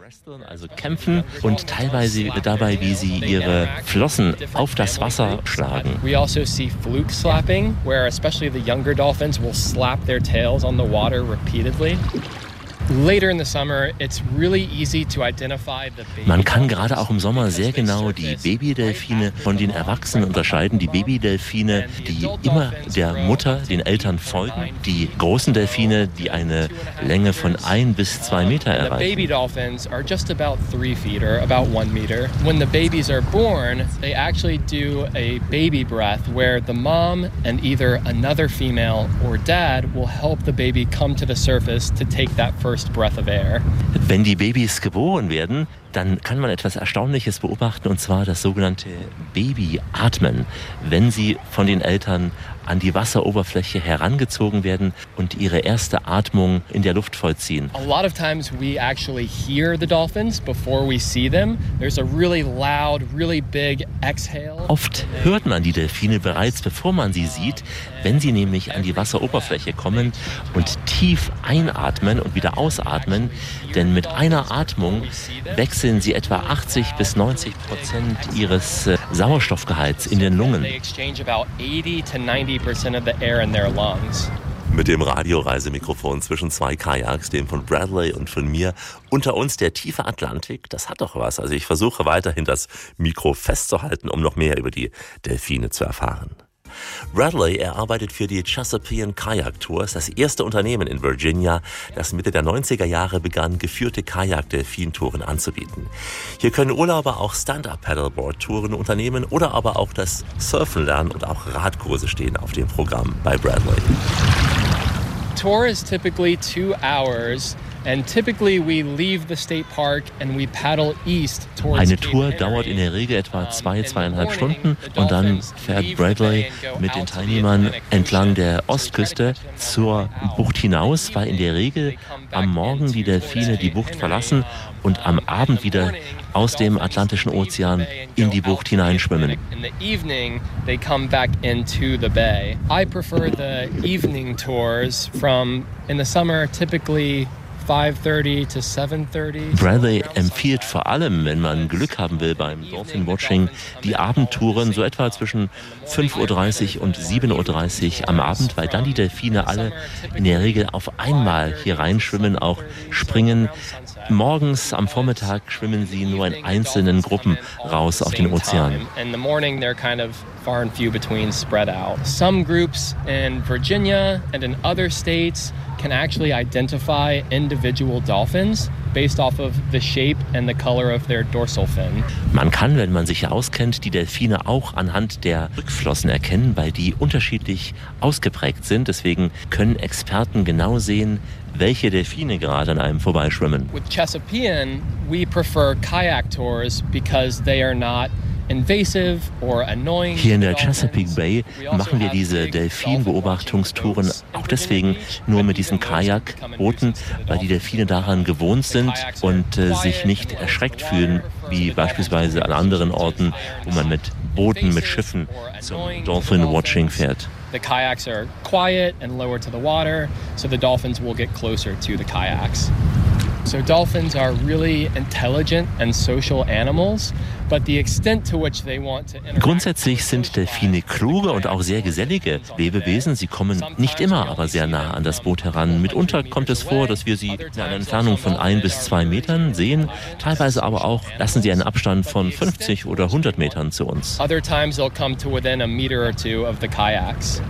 Also kämpfen und teilweise dabei, wie sie ihre Flossen auf das Wasser schlagen. We also see fluke slapping, where especially the younger dolphins will slap their tails on the water repeatedly. Later in the summer, it's really easy to identify the baby. Man kann gerade auch im Sommer sehr genau die Babydelfine von den Erwachsenen unterscheiden. Die Babydelfine, die immer der Mutter, den Eltern folgen. Die großen Delfine, die eine Länge von 1 bis 2 Meter erreichen. Baby dolphins are just about 3 feet or about 1 meter. When the babies are born, they actually do a baby breath where the mom and either another female or dad will help the baby come to the surface to take that first breath of air. Wenn die Babys geboren werden, dann kann man etwas Erstaunliches beobachten, und zwar das sogenannte Babyatmen, wenn sie von den Eltern an die Wasseroberfläche herangezogen werden und ihre erste Atmung in der Luft vollziehen. A lot of times we actually hear the dolphins before we see them. There's a really loud, really big exhale. Oft hört man die Delfine bereits, bevor man sie sieht, wenn sie nämlich an die Wasseroberfläche kommen und tief einatmen und wieder ausatmen, denn mit einer Atmung wechseln sie etwa 80 bis 90% ihres Sauerstoffgehalts in den Lungen. They exchange about 80 to 90% of the air in their lungs. Mit dem Radioreisemikrofon zwischen 2 Kajaks, dem von Bradley und von mir. Unter uns der tiefe Atlantik, das hat doch was. Also ich versuche weiterhin das Mikro festzuhalten, um noch mehr über die Delfine zu erfahren. Bradley, er arbeitet für die Chesapeake Kayak Tours, das erste Unternehmen in Virginia, das Mitte der 90er Jahre begann, geführte Kajak-Delfin-Touren anzubieten. Hier können Urlauber auch Stand-Up-Paddleboard-Touren unternehmen oder aber auch das Surfen lernen, und auch Radkurse stehen auf dem Programm bei Bradley. Tour is typically 2 hours. And typically we leave the state park and we paddle east towards Eine Tour dauert in der Regel etwa 2,5 Stunden und dann fährt Bradley mit den Teilnehmern entlang der Ostküste zur Bucht hinaus, weil in der Regel am Morgen die Delfine die Bucht verlassen und am Abend wieder aus dem Atlantischen Ozean in die Bucht hineinschwimmen. In the evening, they come back into the bay. I prefer the evening tours from, in the summer, typically 5:30 to 7:30. Bradley empfiehlt vor allem, wenn man Glück haben will beim Dolphin Watching, die Abendtouren so etwa zwischen 5:30 und 7:30 am Abend, weil dann die Delfine alle in der Regel auf einmal hier reinschwimmen, auch springen. Morgens am Vormittag schwimmen sie nur in einzelnen Gruppen raus auf den Ozean. In the morning they're kind of far and few between, spread out. Some groups in Virginia and in other states can actually identify individual dolphins based off of the shape and the color of their dorsal fin. Man kann, wenn man sich hier auskennt, die Delfine auch anhand der Rückflossen erkennen, weil die unterschiedlich ausgeprägt sind. Deswegen können Experten genau sehen, welche Delfine gerade an einem vorbeischwimmen. With Chesapeake, we prefer kayak tours because they are not invasive or annoying. Hier in der Chesapeake Bay machen wir diese Delfinbeobachtungstouren auch deswegen nur mit diesen Kajakbooten, weil die Delfine daran gewohnt sind und sich nicht erschreckt fühlen, wie beispielsweise an anderen Orten, wo man mit Booten, mit Schiffen zum Dolphin Watching fährt. The kayaks are quiet and lower to the water, so the dolphins will get closer to the kayaks. So dolphins are really intelligent and social animals, but the extent to which they want to interact. Grundsätzlich sind Delfine kluge und auch sehr gesellige Lebewesen. Sie kommen nicht immer, aber sehr nah an das Boot heran. Mitunter kommt es vor, dass wir sie in einer Entfernung von 1 bis 2 Metern sehen. Teilweise aber auch lassen sie einen Abstand von 50 oder 100 Metern zu uns. Other times they'll come to within a meter or two of the kayaks.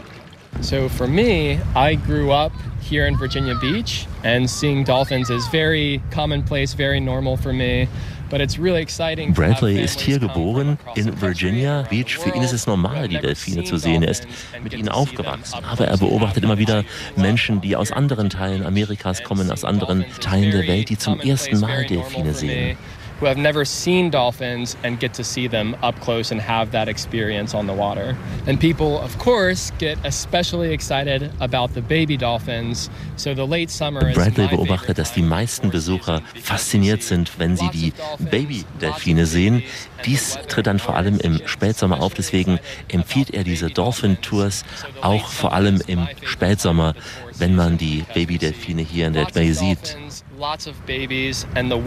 So for me, I grew up here in Virginia Beach, and seeing dolphins is very commonplace, very normal for me. But it's really exciting. Bradley ist hier geboren in Virginia Beach. Für ihn ist es normal, die Delfine zu sehen. Er ist mit ihnen aufgewachsen. Aber er beobachtet immer wieder Menschen, die aus anderen Teilen Amerikas kommen, aus anderen Teilen der Welt, die zum ersten Mal Delfine sehen. Who have never seen dolphins and get to see them up close and have that experience on the water. And people, of course, get especially excited about the baby dolphins. So the late summer is Bradley beobachtet, dass die meisten Besucher fasziniert sind, wenn sie die Baby-Delfine sehen. Dies tritt dann vor allem im Spätsommer auf. Deswegen empfiehlt er diese Dolphin-Tours auch vor allem im Spätsommer, wenn man die Baby-Delfine hier in der Bay sieht. Lots of babies and the